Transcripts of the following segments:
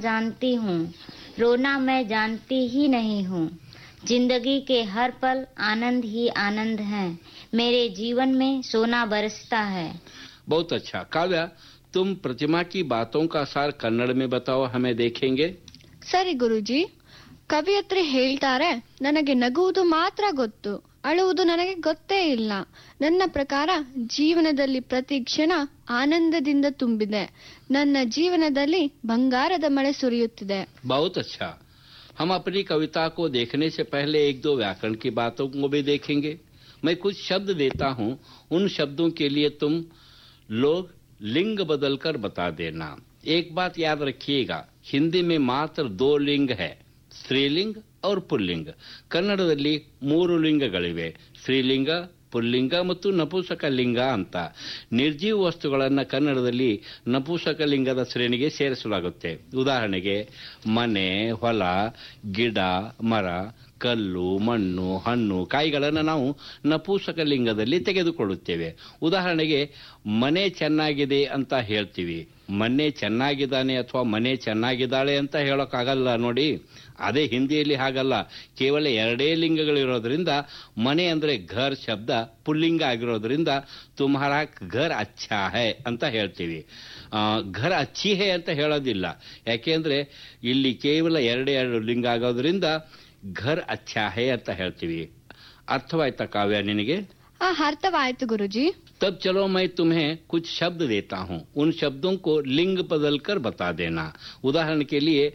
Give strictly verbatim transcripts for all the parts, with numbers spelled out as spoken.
जानती हूँ, रोना मैं जानती ही नहीं हूँ। जिंदगी के हर पल आनंद ही आनंद है, मेरे जीवन में सोना बरसता है। बहुत अच्छा। काव्या, तुम प्रतिमा की बातों का सार कन्नड़ में बताओ, हमें देखेंगे। ಸರಿ ಗುರುಜಿ, ಕವಿಯತ್ರಿ ಹೇಳ್ತಾರೆ, ನನಗೆ ನಗುವುದು ಮಾತ್ರ ಗೊತ್ತು, ಅಳುವುದು ನನಗೆ ಗೊತ್ತೇ ಇಲ್ಲ. ನನ್ನ ಪ್ರಕಾರ ಜೀವನದಲ್ಲಿ ಪ್ರತಿ ಕ್ಷಣ ಆನಂದದಿಂದ ತುಂಬಿದೆ. ನನ್ನ ಜೀವನದಲ್ಲಿ ಬಂಗಾರದ ಮಳೆ ಸುರಿಯುತ್ತಿದೆ. बहुत अच्छा। हम अपनी कविता को देखने से पहले एक दो व्याकरण की बातों को भी देखेंगे। मैं कुछ शब्द देता हूँ, उन शब्दों के लिए तुम लोग लिंग बदलकर बता देना। एक बात याद रखिएगा, हिंदी में मात्र दो लिंग है, स्त्रीलिंग और पुल्लिंग. ಕನ್ನಡದಲ್ಲಿ ಮೂರು ಲಿಂಗಗಳಿವೆ, ಸ್ತ್ರೀಲಿಂಗ, ಪುಲ್ಲಿಂಗ ಮತ್ತು ನಪುಂಸಕ ಲಿಂಗ ಅಂತ. ನಿರ್ಜೀವ ವಸ್ತುಗಳನ್ನು ಕನ್ನಡದಲ್ಲಿ ನಪುಂಸಕ ಲಿಂಗದ ಶ್ರೇಣಿಗೆ ಸೇರಿಸಲಾಗುತ್ತೆ. ಉದಾಹರಣೆಗೆ ಮನೆ, ಹೊಲ, ಗಿಡ, ಮರ, ಕಲ್ಲು, ಮಣ್ಣು, ಹಣ್ಣು, ಕಾಯಿಗಳನ್ನು ನಾವು ನಪುಂಸಕ ಲಿಂಗದಲ್ಲಿ ತೆಗೆದುಕೊಳ್ಳುತ್ತೇವೆ. ಉದಾಹರಣೆಗೆ ಮನೆ ಚೆನ್ನಾಗಿದೆ ಅಂತ ಹೇಳ್ತೀವಿ, ಮನೆ ಚೆನ್ನಾಗಿದ್ದಾನೆ ಅಥವಾ ಮನೆ ಚೆನ್ನಾಗಿದ್ದಾಳೆ ಅಂತ ಹೇಳೋಕ್ಕಾಗಲ್ಲ ನೋಡಿ. ಅದೇ ಹಿಂದಿಯಲ್ಲಿ ಹಾಗಲ್ಲ, ಕೇವಲ ಎರಡೇ ಲಿಂಗಗಳಿರೋದ್ರಿಂದ ಮನೆ ಅಂದರೆ ಘರ್ ಶಬ್ದ ಪುಲ್ಲಿಂಗ ಆಗಿರೋದ್ರಿಂದ ತುಮ್ಹಾರಾ ಘರ್ ಅಚ್ಚಾ ಹೈ ಅಂತ ಹೇಳ್ತೀವಿ. ಘರ್ ಅಚ್ಚಿ ಹೈ ಅಂತ ಹೇಳೋದಿಲ್ಲ, ಯಾಕೆಂದ್ರೆ ಇಲ್ಲಿ ಕೇವಲ ಎರಡೇ ಎರಡು ಲಿಂಗ ಆಗೋದ್ರಿಂದ ಘರ್ ಅಚ್ಚಾ ಹೈ ಅಂತ ಹೇಳ್ತೀವಿ. ಅರ್ಥವಾಯ್ತಾ ಕಾವ್ಯ ನಿನಗೆ? ಅರ್ಥವಾಯ್ತು ಗುರುಜಿ. तब चलो मैं तुम्हें कुछ शब्द देता हूँ, उन शब्दों को लिंग बदल कर बता देना. उदाहरण के लिए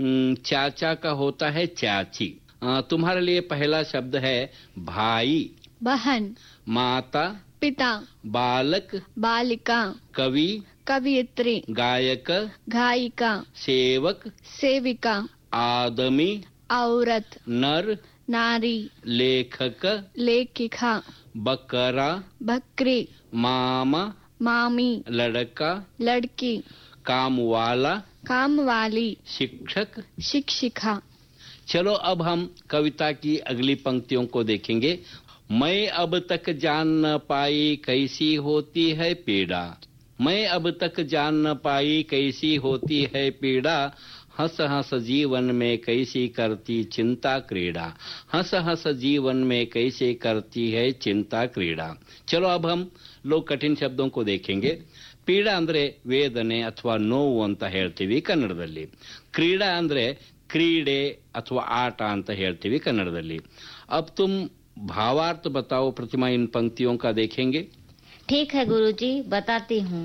चाचा का होता है चाची. तुम्हारे लिए पहला शब्द है भाई, बहन, माता, पिता, बालक, बालिका, कवि, कवियत्री, गायक, गायिका, सेवक, सेविका, आदमी, औरत, नर, नारी, लेखक, लेखिका, बकरा, बकरी, मामा, मामी, लड़का, लड़की, कामवाला, कामवाली, शिक्षक, शिक्षिका. चलो अब हम कविता की अगली पंक्तियों को देखेंगे. मैं अब तक जान न पाई कैसी होती है पीड़ा, मैं अब तक जान न पाई कैसी होती है पीड़ा, हंस हंस जीवन में कैसी करती चिंता क्रीड़ा, हंस हंस जीवन में कैसे करती है चिंता क्रीड़ा. चलो अब हम लोग कठिन शब्दों को देखेंगे. ಪೀಡಾ ಅಂದ್ರೆ ವೇದನೆ ಅಥವಾ ನೋವು ಅಂತ ಹೇಳ್ತೀವಿ ಕನ್ನಡದಲ್ಲಿ. ಕ್ರೀಡಾ ಅಂದ್ರೆ ಕ್ರೀಡೆ ಅಥವಾ ಆಟ ಅಂತ ಹೇಳ್ತೀವಿ ಕನ್ನಡದಲ್ಲಿ. अब तुम भावार्थ बताओ प्रतिमा, इन पंक्तियों का देखेंगे. ठीक है गुरुजी, बताती हूँ.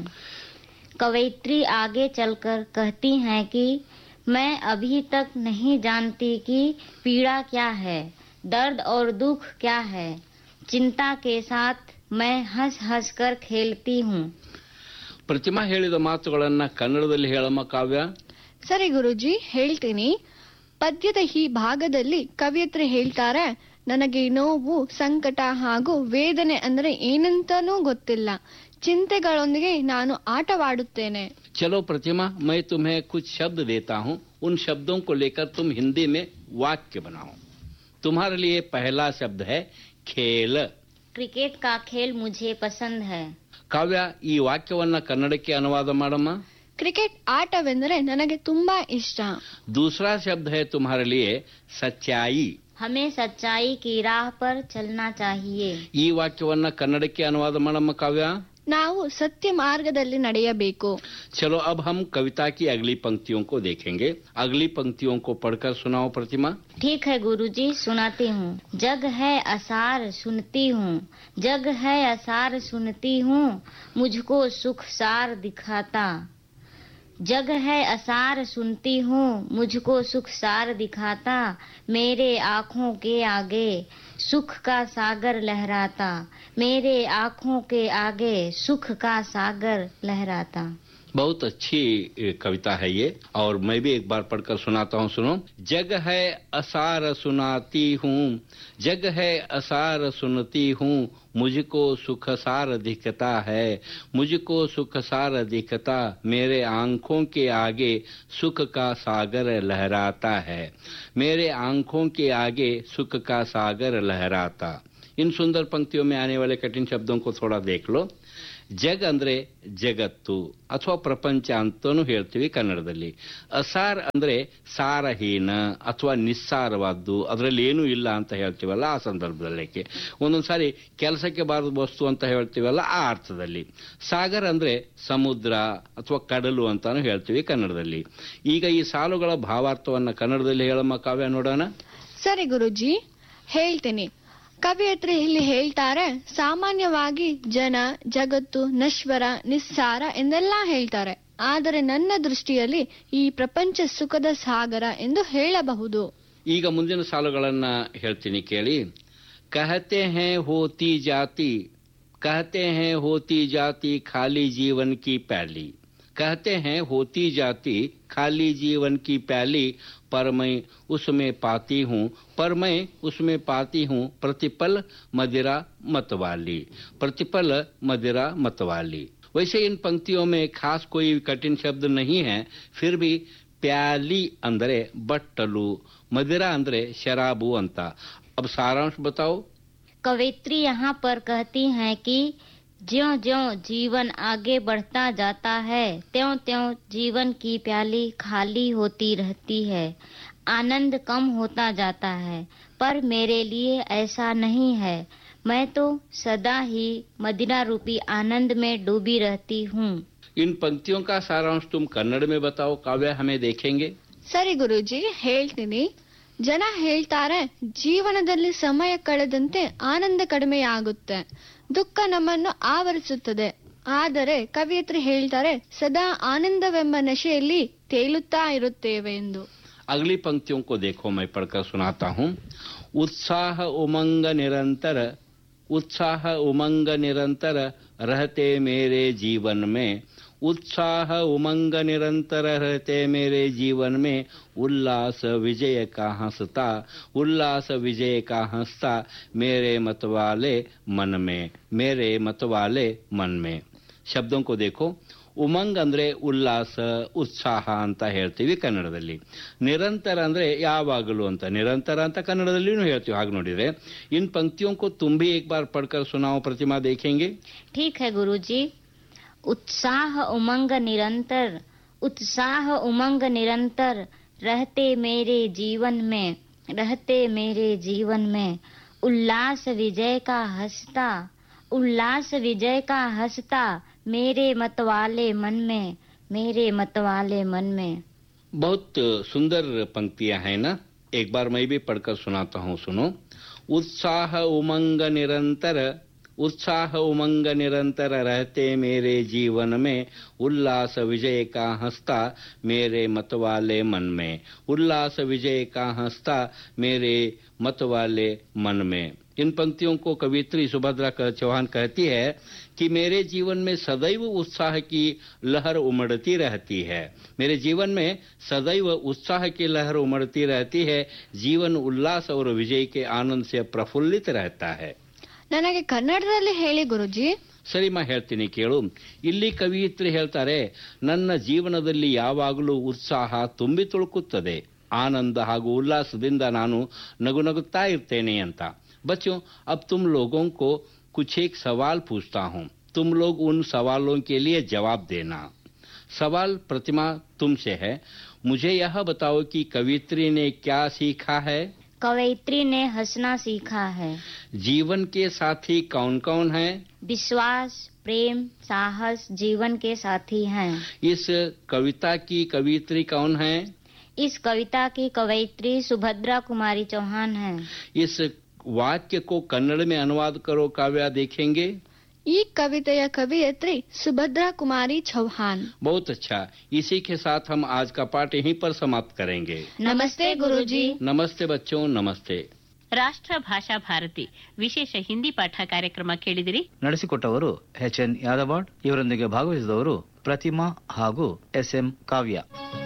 कवयित्री आगे चलकर कहती हैं कि मैं अभी तक नहीं जानती कि पीड़ा क्या है, दर्द और दुख क्या है. चिंता के साथ मैं हंस हंस कर खेलती हूँ. ಪ್ರತಿಮಾ ಹೇಳಿದ ಮಾತುಗಳನ್ನ ಕನ್ನಡದಲ್ಲಿ ಹೇಳಮ್ಮ ಕಾವ್ಯ. ಸರಿ ಗುರುಜಿ, ಹೇಳ್ತೀನಿ. ಪದ್ಯದ ಈ ಭಾಗದಲ್ಲಿ ಕವಿಯತ್ರಿ ಹೇಳ್ತಾರೆ, ನನಗೆ ನೋವು, ಸಂಕಟ ಹಾಗೂ ವೇದನೆ ಅಂದ್ರೆ ಏನಂತಾನೂ ಗೊತ್ತಿಲ್ಲ, ಚಿಂತೆಗಳೊಂದಿಗೆ ನಾನು ಆಟವಾಡುತ್ತೇನೆ. चलो प्रतिमा, मैं तुम्हें कुछ शब्द देता हूँ, उन शब्दों को लेकर तुम हिंदी में वाक्य बनाओ. तुम्हारे लिए पहला शब्द है खेल. क्रिकेट का खेल मुझे पसंद है. ಕಾವ್ಯ, ಈ ವಾಕ್ಯವನ್ನ ಕನ್ನಡಕ್ಕೆ ಅನುವಾದ ಮಾಡಮ್ಮ. ಕ್ರಿಕೆಟ್ ಆಟವೆಂದರೆ ನನಗೆ ತುಂಬಾ ಇಷ್ಟ. दूसरा शब्द है तुम्हारे लिए सच्चाई. हमें सच्चाई की राह पर चलना चाहिए. ಈ ವಾಕ್ಯವನ್ನ ಕನ್ನಡಕ್ಕೆ ಅನುವಾದ ಮಾಡಮ್ಮ ಕಾವ್ಯ. ನಾವು ಸತ್ಯ ಮಾರ್ಗದಲ್ಲಿ ನಡೆಯಬೇಕು. चलो अब हम कविता की अगली पंक्तियों को देखेंगे. अगली पंक्तियों को पढ़कर सुनाओ प्रतिमा. ठीक है गुरुजी, सुनाती हूँ. जग है असार सुनती हूँ, जग है असार सुनती हूँ, मुझको सुख सार दिखाता. जग है असार सुनती हूँ, मुझको सुख सार दिखाता, मेरे आँखों के आगे सुख का सागर लहराता, मेरे आँखों के आगे सुख का सागर लहराता. बहुत अच्छी कविता है ये, और मैं भी एक बार पढ़कर सुनाता हूँ, सुनो. जग है असार सुनाती हूँ, जग है असार सुनती हूँ, मुझको सुख सार दिखता है, मुझको सुख सार दिखता, मेरे आंखों के आगे सुख का सागर लहराता है, मेरे आंखों के आगे सुख का सागर लहराता. इन सुंदर पंक्तियों में आने वाले कठिन शब्दों को थोड़ा देख लो. ಜಗ್ ಅಂದ್ರೆ ಜಗತ್ತು ಅಥವಾ ಪ್ರಪಂಚ ಅಂತಾನೂ ಹೇಳ್ತೀವಿ ಕನ್ನಡದಲ್ಲಿ. ಅಸಾರ್ ಅಂದ್ರೆ ಸಾರಹೀನ ಅಥವಾ ನಿಸ್ಸಾರವಾದ್ದು, ಅದರಲ್ಲಿ ಏನೂ ಇಲ್ಲ ಅಂತ ಹೇಳ್ತೀವಲ್ಲ ಆ ಸಂದರ್ಭದಲ್ಲಿ. ಒಂದೊಂದ್ಸಾರಿ ಕೆಲಸಕ್ಕೆ ಬಾರದ ವಸ್ತು ಅಂತ ಹೇಳ್ತೀವಲ್ಲ ಆ ಅರ್ಥದಲ್ಲಿ. ಸಾಗರ್ ಅಂದ್ರೆ ಸಮುದ್ರ ಅಥವಾ ಕಡಲು ಅಂತಾನು ಹೇಳ್ತೀವಿ ಕನ್ನಡದಲ್ಲಿ. ಈಗ ಈ ಸಾಲುಗಳ ಭಾವಾರ್ಥವನ್ನ ಕನ್ನಡದಲ್ಲಿ ಹೇಳಮ್ಮ ಕಾವ್ಯ, ನೋಡೋಣ. ಸರಿ ಗುರುಜಿ, ಹೇಳ್ತೀನಿ. ಕವಿಯತ್ರಿ ಇಲ್ಲಿ ಹೇಳ್ತಾರೆ, ಸಾಮಾನ್ಯವಾಗಿ ಜನ, ಜಗತ್ತು, ನಶ್ವರ, ನಿಸ್ಸಾರ ಎಂದೆಲ್ಲಾ ಹೇಳ್ತಾರೆ. ಆದರೆ ನನ್ನ ದೃಷ್ಟಿಯಲ್ಲಿ ಈ ಪ್ರಪಂಚ ಸುಖದ ಸಾಗರ ಎಂದು ಹೇಳಬಹುದು. ಈಗ ಮುಂದಿನ ಸಾಲುಗಳನ್ನ ಹೇಳ್ತೀನಿ ಕೇಳಿ. ಕಹತೆ ಹೇ ಹೋತಿ ಜಾತಿ, कहते हैं होती जाती खाली जीवन की प्याली, कहते हैं होती जाती खाली जीवन की प्याली, पर मैं उसमें पाती हूँ पर मैं उसमें पाती हूँ प्रतिपल मदिरा मतवाली, प्रतिपल मदिरा मतवाली. वैसे इन पंक्तियों में खास कोई कठिन शब्द नहीं है, फिर भी प्याली अंदरे बट्टलू, मदिरा अंदरे शराबू अंता. अब सारांश बताओ. कवयित्री यहाँ पर कहती हैं कि ज्यों ज्यों जीवन आगे बढ़ता जाता है त्यों त्यों जीवन की प्याली खाली होती रहती है, आनंद कम होता जाता है. पर मेरे लिए ऐसा नहीं है, मैं तो सदा ही मदिरा रूपी आनंद में डूबी रहती हूँ. इन पंक्तियों का सारांश तुम कन्नड़ में बताओ काव्य, हमें देखेंगे. ಸರಿ ಗುರುಜಿ, ಹೇಳ್ತೀನಿ. ಜನ ಹೇಳ್ತಾರೆ, ಜೀವನದಲ್ಲಿ ಸಮಯ ಕಳೆದಂತೆ ಆನಂದ ಕಡಿಮೆಯಾಗುತ್ತೆ, ದುಃಖ ನಮ್ಮನ್ನು ಆವರಿಸುತ್ತದೆ. ಆದರೆ ಕವಿಯತ್ರಿ ಹೇಳ್ತಾರೆ, ಸದಾ ಆನಂದವೆಂಬ ನಶೆಯಲ್ಲಿ ತೇಲುತ್ತಾ ಇರುತ್ತೇವೆ ಎಂದು. अगली पंक्तियों को देखो, मैं पढ़कर सुनाता हूँ. उत्साह उमंग निरंतर, उत्साह उमंग निरंतर रहते मेरे जीवन में, उत्साह उमंग निरंतर रहते मेरे जीवन में, उल्लास विजय का हंसता, उल्लास विजय का हंसता मेरे मतवाले मन में, मेरे मतवाले मन में. ಶಬ್ದೋं को देखो. ಉಮಂಗ್ ಅಂದ್ರೆ ಉಲ್ಲಾಸ, ಉತ್ಸಾಹ ಅಂತ ಹೇಳ್ತೀವಿ ಕನ್ನಡದಲ್ಲಿ. ನಿರಂತರ ಅಂದ್ರೆ ಯಾವಾಗಲೂ ಅಂತ, ನಿರಂತರ ಅಂತ ಕನ್ನಡದಲ್ಲಿನೂ ಹೇಳ್ತೀವಿ. ಹಾಗೆ ನೋಡಿದ್ರೆ इन पंक्तियों को तुम भी एक बार पढ़कर सुनाओ प्रतिमा, देखेंगे. ठीक है गुरुजी. उत्साह उमंग निरंतर, उत्साह उमंग निरंतर रहते मेरे जीवन में, रहते मेरे जीवन में, उल्लास विजय का हंसता, उल्लास विजय का हंसता मेरे मतवाले मन में, मेरे मतवाले मन में. बहुत सुंदर पंक्तियां हैं ना. एक बार मैं भी पढ़कर सुनाता हूँ, सुनो. उत्साह उमंग निरंतर, उत्साह उमंग निरंतर रहते मेरे जीवन में, उल्लास विजय का हंसता मेरे मतवाले मन में, उल्लास विजय का हंसता मेरे मतवाले मन में. इन पंक्तियों को कवित्री सुभद्रा चौहान कहती है कि मेरे जीवन में सदैव उत्साह की लहर उमड़ती रहती है, मेरे जीवन में सदैव उत्साह की लहर उमड़ती रहती है, जीवन उल्लास और विजय के आनंद से प्रफुल्लित रहता है. ನನಗೆ ಕನ್ನಡದಲ್ಲಿ ಹೇಳಿ ಗುರುಜಿ. ಸರಿ ಮಾ, ಹೇಳ್ತೀನಿ ಕೇಳು. ಇಲ್ಲಿ ಕವಿಯಿತ್ರಿ ಹೇಳ್ತಾರೆ, ನನ್ನ ಜೀವನದಲ್ಲಿ ಯಾವಾಗಲೂ ಉತ್ಸಾಹ ತುಂಬಿ ತುಳುಕುತ್ತದೆ, ಆನಂದ ಹಾಗೂ ಉಲ್ಲಾಸದಿಂದ ನಾನು ನಗು ನಗುತ್ತಾ ಇರ್ತೇನೆ ಅಂತ. बच्चों, अब तुम लोगों को कुछ एक सवाल पूछता हूँ, तुम लोग उन सवालों के लिए जवाब देना. सवाल प्रतिमा तुमसे है. मुझे यह बताओ कि कवित्री ने क्या सीखा है. कवयित्री ने हंसना सीखा है. जीवन के साथी कौन कौन है. विश्वास, प्रेम, साहस जीवन के साथी हैं. इस कविता की कवित्री कौन है. इस कविता की कवयित्री सुभद्रा कुमारी चौहान है. इस वाक्य को कन्नड़ में अनुवाद करो काव्या, देखेंगे. ಈ ಕವಿತೆಯ ಕವಿಯತ್ರಿ ಸುಭದ್ರಾ ಕುಮಾರಿ ಚೌಹಾನ್. बहुत अच्छा. इसी के साथ हम आज का पाठ यहीं पर समाप्त करेंगे. नमस्ते गुरुजी. नमस्ते बच्चों, नमस्ते. ರಾಷ್ಟ್ರ ಭಾಷಾ ಭಾರತಿ ವಿಶೇಷ ಹಿಂದಿ ಪಾಠ ಕಾರ್ಯಕ್ರಮ ಕೇಳಿದಿರಿ. ನಡೆಸಿಕೊಟ್ಟವರು ಎಚ್ ಎನ್ ಯಾದವಾಡ್. ಇವರೊಂದಿಗೆ ಭಾಗವಹಿಸಿದವರು ಪ್ರತಿಮಾ ಹಾಗೂ ಎಸ್ ಎಂ ಕಾವ್ಯ.